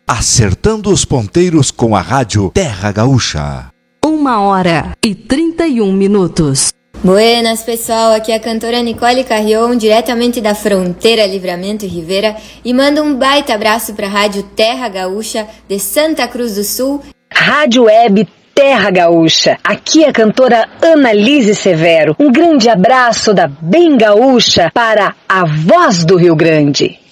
Acertando os ponteiros com a rádio Terra Gaúcha. 1h31. Buenas, pessoal, aqui é a cantora Nicole Carrion, diretamente da fronteira Livramento e Rivera, e mando um baita abraço para a rádio Terra Gaúcha de Santa Cruz do Sul. Rádio Web Terra Gaúcha, aqui é a cantora Annalise Severo. Um grande abraço da Bem Gaúcha para a Voz do Rio Grande.